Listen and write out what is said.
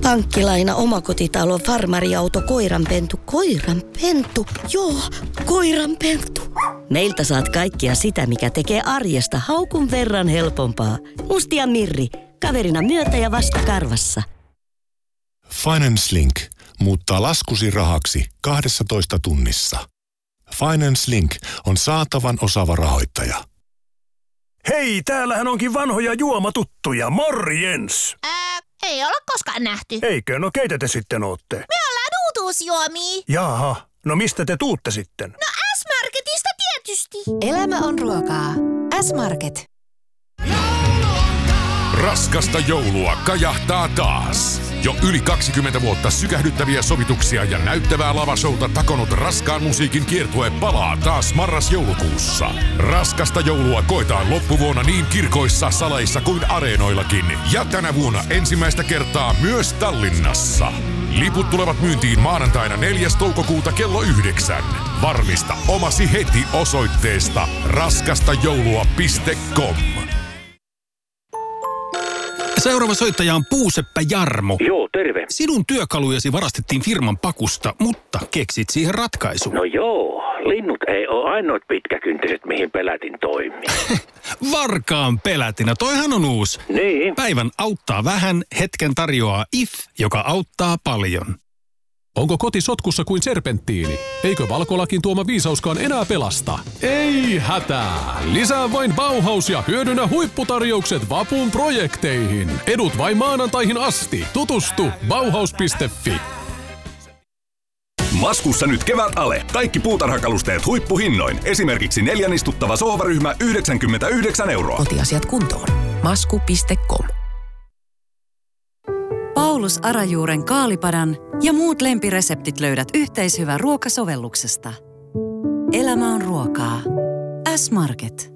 Pankkilaina, omakotitalo, farmariauto, koiranpentu. Koiranpentu? Joo, koiranpentu. Meiltä saat kaikkea sitä, mikä tekee arjesta haukun verran helpompaa. Musti ja Mirri, kaverina myötä ja vastakarvassa. Finance Link muuttaa laskusi rahaksi 12 tunnissa. Finance Link on saatavan osaava rahoittaja. Hei, täällähän onkin vanhoja juomatuttuja. Morjens! Ei olla koskaan nähty. Eikö? No keitä te sitten ootte? Me ollaan uutuusjuomia. Jaha, no mistä te tuutte sitten? No S-Marketista tietysti. Elämä on ruokaa. S-Market. Raskasta joulua kajahtaa taas. Jo yli 20 vuotta sykähdyttäviä sovituksia ja näyttävää lavashouta takonut raskaan musiikin kiertue palaa taas marras-joulukuussa. Raskasta joulua koetaan loppuvuonna niin kirkoissa, saleissa kuin areenoillakin. Ja tänä vuonna ensimmäistä kertaa myös Tallinnassa. Liput tulevat myyntiin maanantaina 4. toukokuuta kello 9. Varmista omasi heti osoitteesta raskastajoulua.com. Seuraava soittaja on Puuseppä Jarmo. Joo, terve. Sinun työkalujasi varastettiin firman pakusta, mutta keksit siihen ratkaisun. No joo, linnut ei ole ainoat pitkäkyntiset, mihin pelätin toimii. Varkaan pelätinä, toihan on uusi. Niin. Päivän auttaa vähän, hetken tarjoaa IF, joka auttaa paljon. Onko koti sotkussa kuin serpenttiini? Eikö valkolakin tuoma viisauskaan enää pelasta? Ei hätää! Lisää vain Bauhaus ja hyödynnä huipputarjoukset vapun projekteihin. Edut vain maanantaihin asti. Tutustu Bauhaus.fi. Maskussa nyt kevät ale. Kaikki puutarhakalusteet huippuhinnoin. Esimerkiksi 4 istuttava sohvaryhmä 99 €. Kotiasiat kuntoon. Masku.com. Paulus Arajuuren kaalipadan ja muut lempireseptit löydät yhteishyvä ruokasovelluksesta. Elämä on ruokaa. S-Market.